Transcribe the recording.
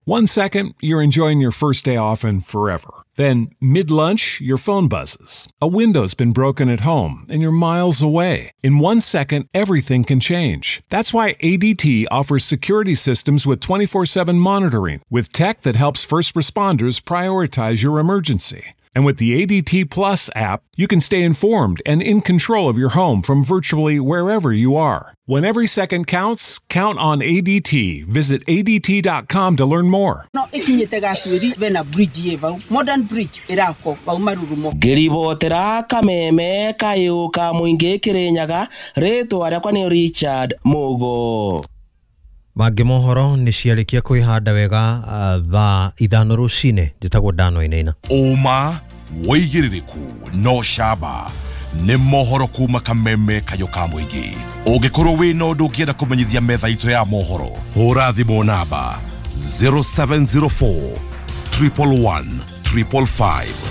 1 second, you're enjoying your first day off and forever. Then, mid-lunch, your phone buzzes. A window's been broken at home, and you're miles away. In 1 second, everything can change. That's why ADT offers security systems with 24/7 monitoring, with tech that helps first responders prioritize your emergency. And with the ADT Plus app, you can stay informed and in control of your home from virtually wherever you are. When every second counts, count on ADT. Visit ADT.com to learn more. Modern bridge irako baumarurumo. Geribotera kameme kayo ka muinge kirenyaga reto arakwa ni Richard Mugo. Mangĩ mohoro nĩ ciarĩkia kwĩhanda wega thaa 5 rũcinĩ njĩtagwo Dano Inaina. Uma wĩigĩrĩrĩku no shaba nĩ mohoro kuma kameme kayo ka mũingĩ. Ũngĩkorwo wĩna ũndũ ũngĩenda kũmenyithia metha itũ ya mohoro, hũra thimũ namba 0704 111 555.